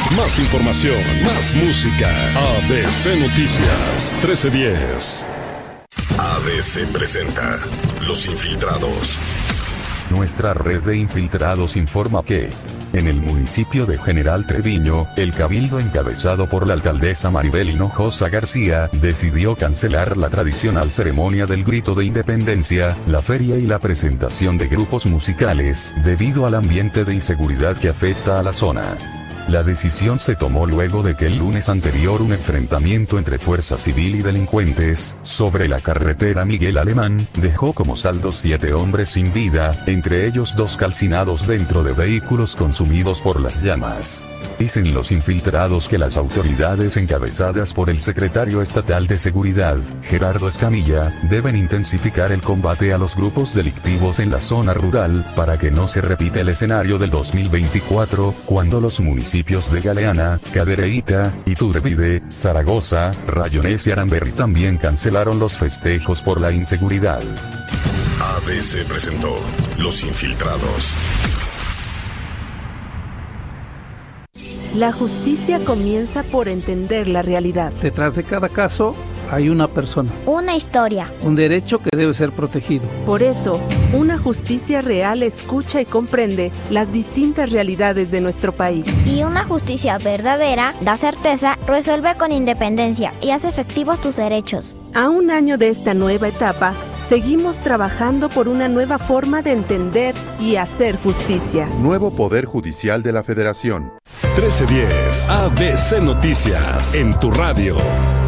Más información, más música. ABC Noticias 1310. ABC presenta Los Infiltrados. Nuestra red de infiltrados informa que en el municipio de General Treviño, el cabildo encabezado por la alcaldesa Maribel Hinojosa García, decidió cancelar la tradicional ceremonia del grito de independencia, la feria y la presentación de grupos musicales, debido al ambiente de inseguridad que afecta a la zona. La decisión se tomó luego de que el lunes anterior un enfrentamiento entre fuerza civil y delincuentes, sobre la carretera Miguel Alemán, dejó como saldo 7 hombres sin vida, entre ellos 2 calcinados dentro de vehículos consumidos por las llamas. Dicen los infiltrados que las autoridades encabezadas por el secretario estatal de Seguridad, Gerardo Escamilla, deben intensificar el combate a los grupos delictivos en la zona rural, para que no se repita el escenario del 2024, cuando los municipios de Galeana, Cadereyta, Iturbide, Zaragoza, Rayones y Aramberri también cancelaron los festejos por la inseguridad. ABC presentó Los Infiltrados. La justicia comienza por entender la realidad. Detrás de cada caso hay una persona, una historia, un derecho que debe ser protegido. Por eso, una justicia real escucha y comprende las distintas realidades de nuestro país. Y una justicia verdadera da certeza, resuelve con independencia y hace efectivos tus derechos. A un año de esta nueva etapa, seguimos trabajando por una nueva forma de entender y hacer justicia. Nuevo Poder Judicial de la Federación. 1310 ABC Noticias en tu radio.